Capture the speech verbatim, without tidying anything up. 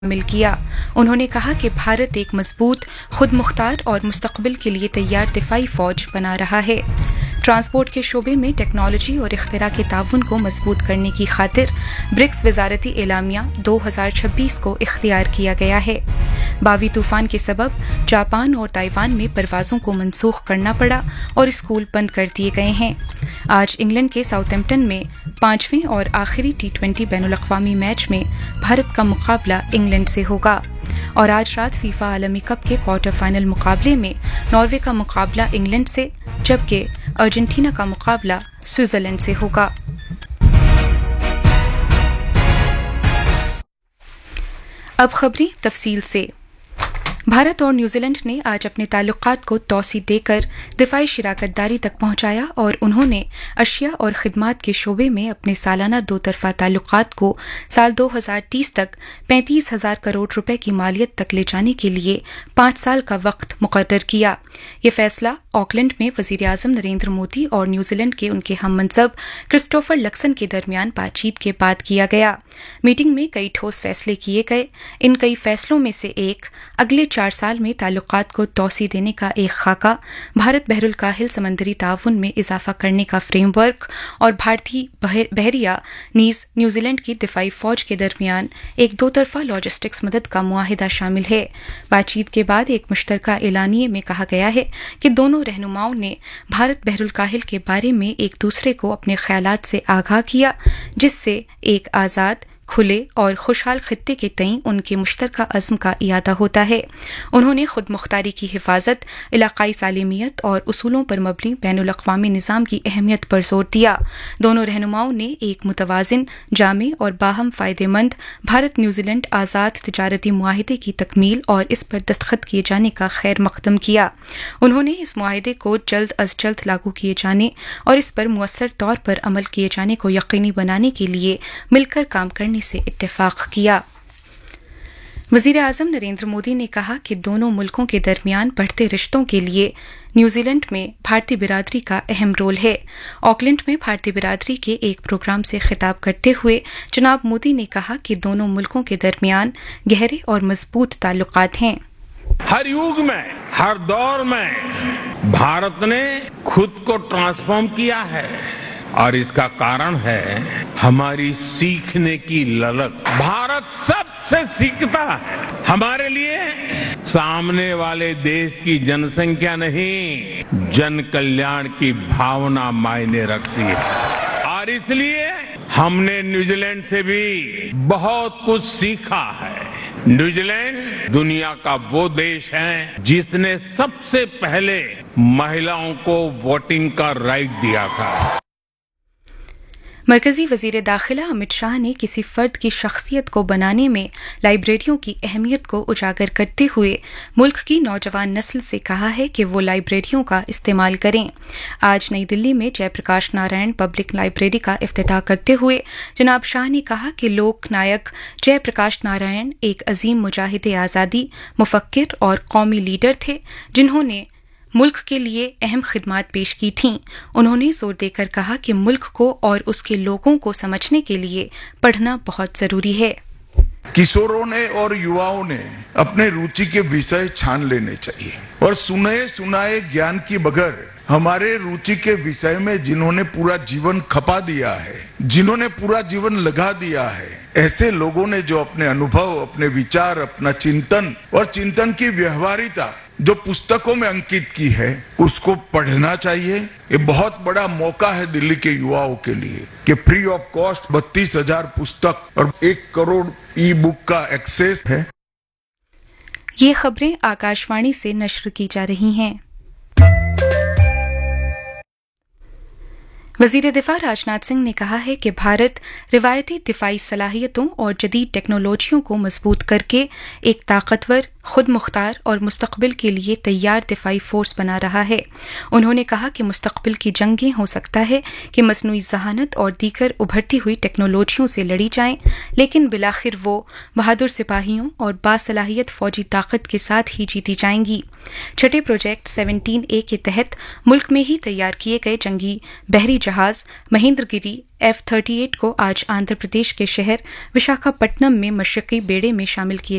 शामिल किया। उन्होंने कहा कि भारत एक मजबूत, खुद मुख्तार और मुस्तकबिल के लिए तैयार दिफाई फौज बना रहा है। ट्रांसपोर्ट के शोबे में टेक्नोलॉजी और इख्तिरा के ताउन को मजबूत करने की खातिर ब्रिक्स वजारती एलामिया दो हज़ार छब्बीस को इख्तियार किया गया है। बावी तूफान के सबब जापान और ताइवान में परवाज़ों को मनसूख करना पड़ा और स्कूल बंद कर दिए गए हैं। आज इंग्लैंड के साउथैम्पटन में पांचवें और आखिरी टी ट्वेंटी बैनुल-अक़वामी मैच में भारत का मुकाबला इंग्लैंड से होगा और आज रात फीफा आलमी कप के क्वार्टर फाइनल मुकाबले में नॉर्वे का मुकाबला इंग्लैंड से, जबकि अर्जेंटीना का मुकाबला स्विट्जरलैंड से होगा। अब खबरें तफसील से। भारत और न्यूजीलैंड ने आज अपने ताल्लुकात को तोसी देकर दिफाई शराकतदारी तक पहुंचाया और उन्होंने अशिया और खिदमात के शोबे में अपने सालाना दो तरफा ताल्लुकात को साल दो हज़ार तीस तक पैंतीस हजार करोड़ रुपए की मालियत तक ले जाने के लिए पांच साल का वक्त मुकर्रर किया। ये फैसला ऑकलैंड में वजीर आजम नरेंद्र मोदी और न्यूजीलैंड के उनके हम मनसब क्रिस्टोफर लक्सन के दरमियान बातचीत के बाद किया गया। मीटिंग में कई ठोस फैसले किए गए। इन कई फैसलों में से एक अगले चार साल में ताल्लुकात को तोसी देने का एक खाका, भारत बहरुल काहिल समंदरी ताउन में इजाफा करने का फ्रेमवर्क और भारतीय बहरिया नीज न्यूजीलैंड की दिफाई फौज के दरमियान एक दो तरफा लॉजिस्टिक्स मदद का मुआहिदा शामिल है। बातचीत के बाद एक मुश्तरका एलानिये में कहा गया है कि दोनों रहनुमाओं ने भारत बहरुल काहिल के बारे में एक दूसरे को अपने ख्यालात से आगाह किया, जिससे एक आज़ाद, खुले और खुशहाल खित्ते के तईं उनके मुश्तरका अज़्म का इयादा होता है। उन्होंने खुद मुख्तारी की हिफाजत, इलाकाई सालिमियत और उसूलों पर मबनी बैनुल-अक़वामी निज़ाम की अहमियत पर जोर दिया। दोनों रहनुमाओं ने एक मुतवाज़िन, जामे और बाहम फ़ायदेमंद भारत न्यूजीलैंड आज़ाद तिजारती मुआहिदे की तकमील और इस पर दस्तखत किए जाने का खैर मकदम किया। उन्होंने इस मुआहिदे को जल्द अज जल्द लागू किए जाने और इस पर मुअस्सर तौर पर अमल किए जाने को यकीनी बनाने के लिए मिलकर काम करने से इत्तेफाक किया। वजीर आजम नरेंद्र मोदी ने कहा कि दोनों मुल्कों के दरमियान बढ़ते रिश्तों के लिए न्यूजीलैंड में भारतीय बिरादरी का अहम रोल है। ऑकलैंड में भारतीय बिरादरी के एक प्रोग्राम से खिताब करते हुए जनाब मोदी ने कहा कि दोनों मुल्कों के दरमियान गहरे और मजबूत ताल्लुकात हैं। हर युग में, हर दौर में भारत ने खुद को ट्रांसफॉर्म किया है और इसका कारण है हमारी सीखने की ललक। भारत सबसे सीखता है। हमारे लिए सामने वाले देश की जनसंख्या नहीं, जन कल्याण की भावना मायने रखती है और इसलिए हमने न्यूजीलैंड से भी बहुत कुछ सीखा है। न्यूजीलैंड दुनिया का वो देश है जिसने सबसे पहले महिलाओं को वोटिंग का राइट दिया था। मरकजी वजीर दाखिला अमित शाह ने किसी फर्द की शख्सियत को बनाने में लाइब्रेरियों की अहमियत को उजागर करते हुए मुल्क की नौजवान नस्ल से कहा है कि वो लाइब्रेरियों का इस्तेमाल करें। आज नई दिल्ली में जयप्रकाश नारायण पब्लिक लाइब्रेरी का इफ्तिताह करते हुए जनाब शाह ने कहा कि लोक नायक जयप्रकाश नारायण एक अजीम मुजाहिद आज़ादी, मुफक्किर और कौमी लीडर थे जिन्होंने मुल्क के लिए अहम खिदमात पेश की थीं। उन्होंने जोर देकर कहा कि मुल्क को और उसके लोगों को समझने के लिए पढ़ना बहुत जरूरी है। किशोरों ने और युवाओं ने अपने रुचि के विषय छान लेने चाहिए और सुने सुनाए ज्ञान की बगैर हमारे रुचि के विषय में जिन्होंने पूरा जीवन खपा दिया है, जिन्होंने पूरा जीवन लगा दिया है, ऐसे लोगों ने जो अपने अनुभव, अपने विचार, अपना चिंतन और चिंतन की व्यवहारिता जो पुस्तकों में अंकित की है, उसको पढ़ना चाहिए। ये बहुत बड़ा मौका है दिल्ली के युवाओं के लिए कि फ्री ऑफ कॉस्ट बत्तीस हजार पुस्तक और एक करोड़ ई बुक का एक्सेस है। ये खबरें आकाशवाणी से नश्र की जा रही हैं। वजीर दिफा राजनाथ सिंह ने कहा है कि भारत रिवायती दिफाई सलाहियतों और जदीद टेक्नोलॉजियों को मजबूत करके एक ताकतवर, खुद मुख्तार और मुस्तकबिल के लिए तैयार दिफाई फोर्स बना रहा है। उन्होंने कहा कि मुस्तकबिल की जंगें हो सकता है कि मसनूई जहानत और दीगर उभरती हुई टेक्नोलॉजियों से लड़ी जाएं, लेकिन बिलाखिर वो बहादुर सिपाहियों और बासलाहियत फौजी ताकत के साथ ही जीती जाएंगी। छठे प्रोजेक्ट सेवनटीन ए के तहत मुल्क में ही तैयार किए गए जंगी बहरी जहाज महेंद्रगिरी एफ थर्टी एट को आज आंध्र प्रदेश के शहर विशाखापट्टनम में मशरकी बेड़े में शामिल किए